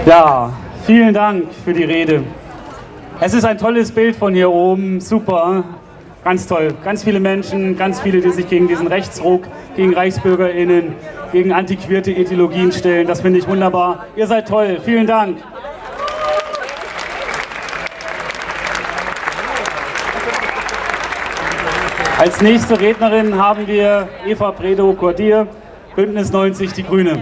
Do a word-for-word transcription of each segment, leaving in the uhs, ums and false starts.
Ja, vielen Dank für die Rede. Es ist ein tolles Bild von hier oben, super, ganz toll. Ganz viele Menschen, ganz viele, die sich gegen diesen Rechtsruck, gegen ReichsbürgerInnen, gegen antiquierte Ideologien stellen. Das finde ich wunderbar. Ihr seid toll, vielen Dank. Als nächste Rednerin haben wir Eva Bredow-Cordier, Bündnis neunzig, die Grüne.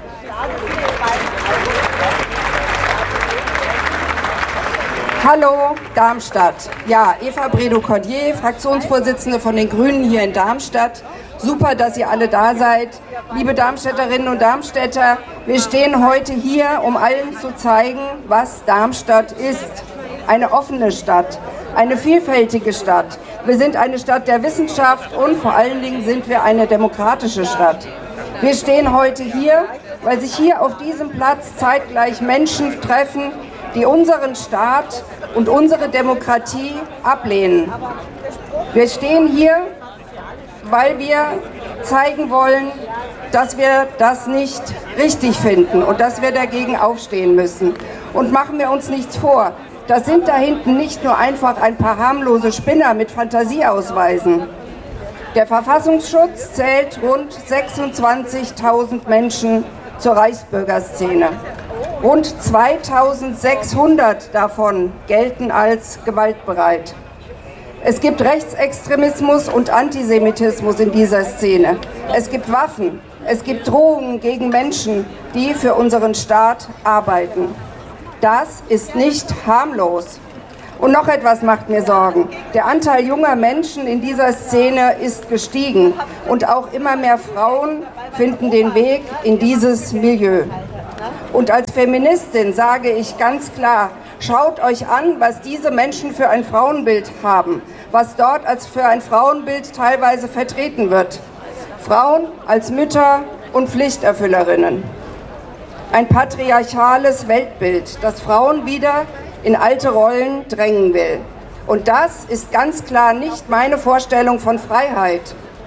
Hallo Darmstadt. Ja, Eva Bredow-Cordier, Fraktionsvorsitzende von den Grünen hier in Darmstadt. Super, dass ihr alle da seid. Liebe Darmstädterinnen und Darmstädter, wir stehen heute hier, um allen zu zeigen, was Darmstadt ist. Eine offene Stadt, eine vielfältige Stadt. Wir sind eine Stadt der Wissenschaft und vor allen Dingen sind wir eine demokratische Stadt. Wir stehen heute hier, weil sich hier auf diesem Platz zeitgleich Menschen treffen, die unseren Staat und unsere Demokratie ablehnen. Wir stehen hier, weil wir zeigen wollen, dass wir das nicht richtig finden und dass wir dagegen aufstehen müssen. Und machen wir uns nichts vor, das sind da hinten nicht nur einfach ein paar harmlose Spinner mit Fantasieausweisen. Der Verfassungsschutz zählt rund sechsundzwanzigtausend Menschen zur Reichsbürgerszene. Rund zweitausendsechshundert davon gelten als gewaltbereit. Es gibt Rechtsextremismus und Antisemitismus in dieser Szene. Es gibt Waffen, es gibt Drohungen gegen Menschen, die für unseren Staat arbeiten. Das ist nicht harmlos. Und noch etwas macht mir Sorgen. Der Anteil junger Menschen in dieser Szene ist gestiegen und auch immer mehr Frauen finden den Weg in dieses Milieu. Und als Feministin sage ich ganz klar, schaut euch an, was diese Menschen für ein Frauenbild haben, was dort als für ein Frauenbild teilweise vertreten wird. Frauen als Mütter und Pflichterfüllerinnen. Ein patriarchales Weltbild, das Frauen wieder in alte Rollen drängen will. Und das ist ganz klar nicht meine Vorstellung von Freiheit.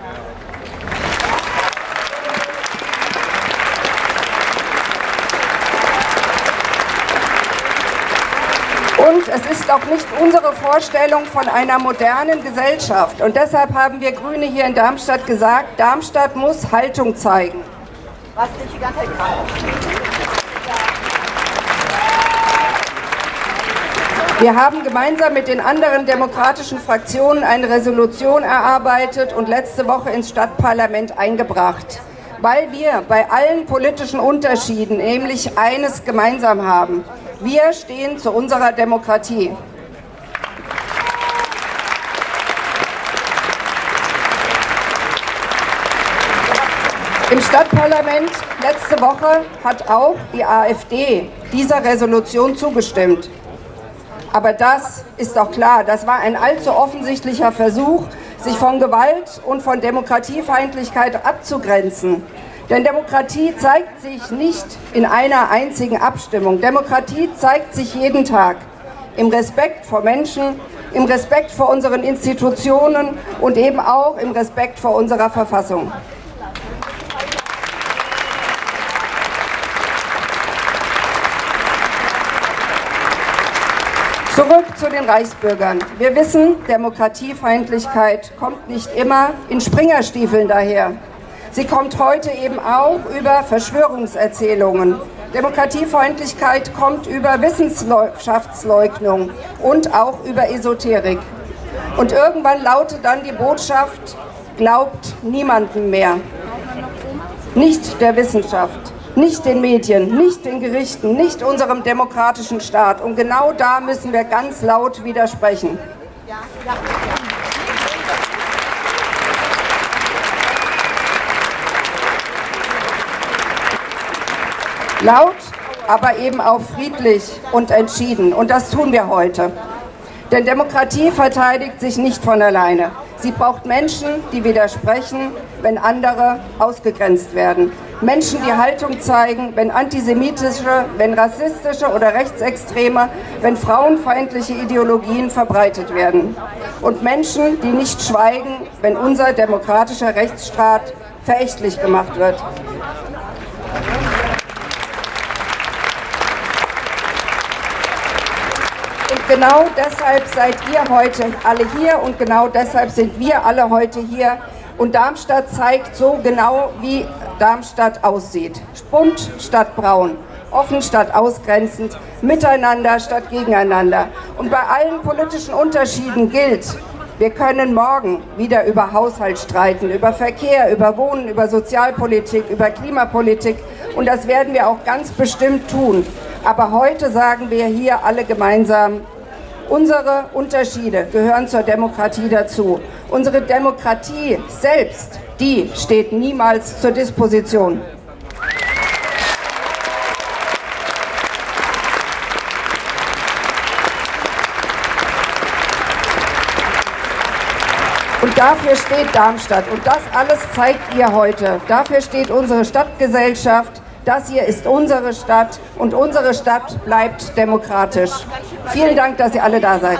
Und es ist auch nicht unsere Vorstellung von einer modernen Gesellschaft. Und deshalb haben wir Grüne hier in Darmstadt gesagt, Darmstadt muss Haltung zeigen. Was sind die ganze Zeit dran? Wir haben gemeinsam mit den anderen demokratischen Fraktionen eine Resolution erarbeitet und letzte Woche ins Stadtparlament eingebracht, weil wir bei allen politischen Unterschieden nämlich eines gemeinsam haben. Wir stehen zu unserer Demokratie. Im Stadtparlament letzte Woche hat auch die AfD dieser Resolution zugestimmt. Aber das ist doch klar, das war ein allzu offensichtlicher Versuch, sich von Gewalt und von Demokratiefeindlichkeit abzugrenzen. Denn Demokratie zeigt sich nicht in einer einzigen Abstimmung. Demokratie zeigt sich jeden Tag im Respekt vor Menschen, im Respekt vor unseren Institutionen und eben auch im Respekt vor unserer Verfassung. Zurück zu den Reichsbürgern. Wir wissen, Demokratiefeindlichkeit kommt nicht immer in Springerstiefeln daher. Sie kommt heute eben auch über Verschwörungserzählungen. Demokratiefeindlichkeit kommt über Wissenschaftsleugnung und auch über Esoterik. Und irgendwann lautet dann die Botschaft, glaubt niemandem mehr. Nicht der Wissenschaft. Nicht den Medien, nicht den Gerichten, nicht unserem demokratischen Staat. Und genau da müssen wir ganz laut widersprechen. Laut, aber eben auch friedlich und entschieden. Und das tun wir heute. Denn Demokratie verteidigt sich nicht von alleine. Sie braucht Menschen, die widersprechen, wenn andere ausgegrenzt werden. Menschen, die Haltung zeigen, wenn antisemitische, wenn rassistische oder rechtsextreme, wenn frauenfeindliche Ideologien verbreitet werden. Und Menschen, die nicht schweigen, wenn unser demokratischer Rechtsstaat verächtlich gemacht wird. genau deshalb seid ihr heute alle hier und genau deshalb sind wir alle heute hier. Und Darmstadt zeigt so genau, wie Darmstadt aussieht. Bunt statt braun, offen statt ausgrenzend, miteinander statt gegeneinander. Und bei allen politischen Unterschieden gilt, wir können morgen wieder über Haushalt streiten, über Verkehr, über Wohnen, über Sozialpolitik, über Klimapolitik. Und das werden wir auch ganz bestimmt tun. Aber heute sagen wir hier alle gemeinsam, unsere Unterschiede gehören zur Demokratie dazu. Unsere Demokratie selbst, die steht niemals zur Disposition. Und dafür steht Darmstadt. Und das alles zeigt ihr heute. Dafür steht unsere Stadtgesellschaft. Das hier ist unsere Stadt und unsere Stadt bleibt demokratisch. Vielen Dank, dass ihr alle da seid.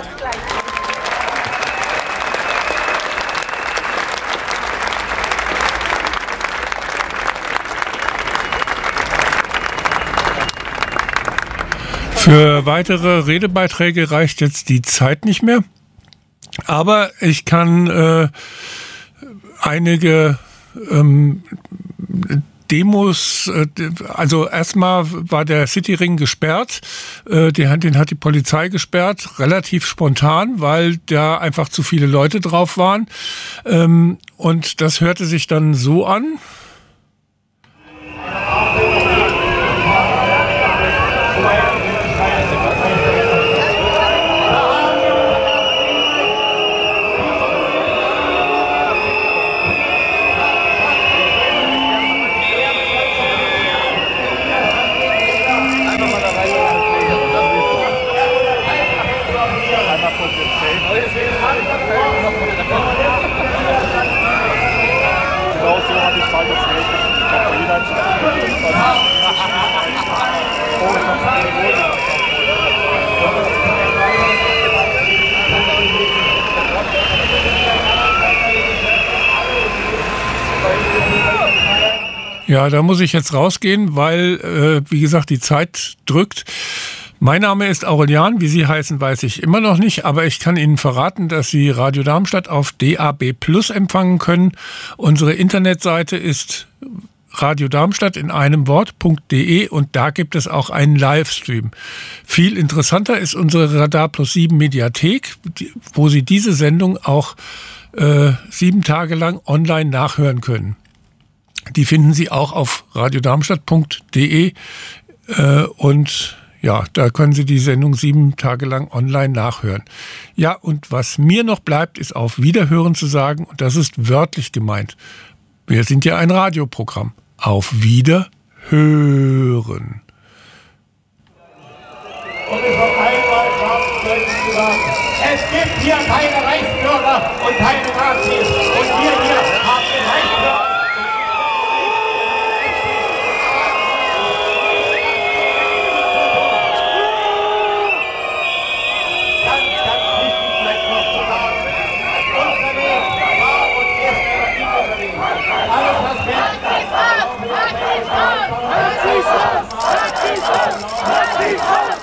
Für weitere Redebeiträge reicht jetzt die Zeit nicht mehr. Aber ich kann äh, einige ähm, Demos, äh, also erstmal war der Cityring gesperrt, äh, den, den hat die Polizei gesperrt, relativ spontan, weil da einfach zu viele Leute drauf waren. Ähm, und das hörte sich dann so an. Ja, da muss ich jetzt rausgehen, weil, äh, wie gesagt, die Zeit drückt. Mein Name ist Aurelian, wie Sie heißen, weiß ich immer noch nicht, aber ich kann Ihnen verraten, dass Sie Radio Darmstadt auf D A B Plus empfangen können. Unsere Internetseite ist Radio Darmstadt in einem Wort.de und da gibt es auch einen Livestream. Viel interessanter ist unsere Radar Plus sieben Mediathek, wo Sie diese Sendung auch äh, sieben Tage lang online nachhören können. Die finden Sie auch auf radiodarmstadt.de äh, und ja, da können Sie die Sendung sieben Tage lang online nachhören. Ja, und was mir noch bleibt, ist auf Wiederhören zu sagen, und das ist wörtlich gemeint. Wir sind ja ein Radioprogramm. Auf Wiederhören. Und es noch einmal ganz deutlich gesagt, es gibt hier keine Reichsbürger und keine Nazis. Und wir hier haben den Reichsbürger. Rassismus! Rassismus! Rassismus!